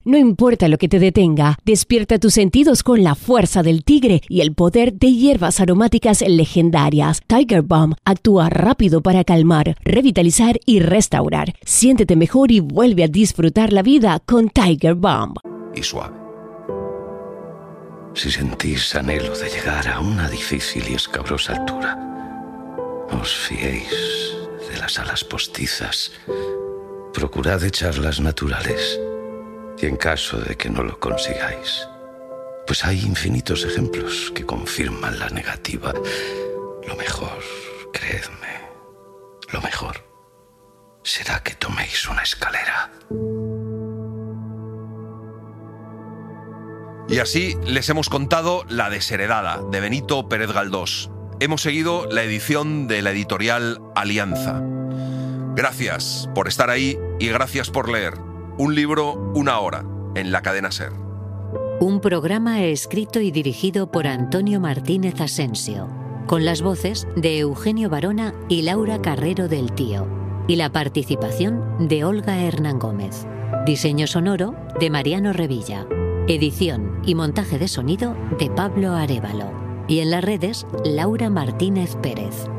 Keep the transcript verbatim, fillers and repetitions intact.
No importa lo que te detenga, despierta tus sentidos con la fuerza del tigre y el poder de hierbas aromáticas legendarias. Tiger Balm actúa rápido para calmar, revitalizar y restaurar. Siéntete mejor y vuelve a disfrutar la vida con Tiger Balm. Y suave. Si sentís anhelo de llegar a una difícil y escabrosa altura, os fiéis de las alas postizas. Procurad echarlas naturales. Y en caso de que no lo consigáis, pues hay infinitos ejemplos que confirman la negativa. Lo mejor, creedme, lo mejor será que toméis una escalera. Y así les hemos contado La desheredada, de Benito Pérez Galdós. Hemos seguido la edición de la editorial Alianza. Gracias por estar ahí y gracias por leer. Un libro, una hora, en la cadena SER. Un programa escrito y dirigido por Antonio Martínez Asensio, con las voces de Eugenio Barona y Laura Carrero del Tío, y la participación de Olga Hernán Gómez. Diseño sonoro de Mariano Revilla. Edición y montaje de sonido de Pablo Arévalo. Y en las redes, Laura Martínez Pérez.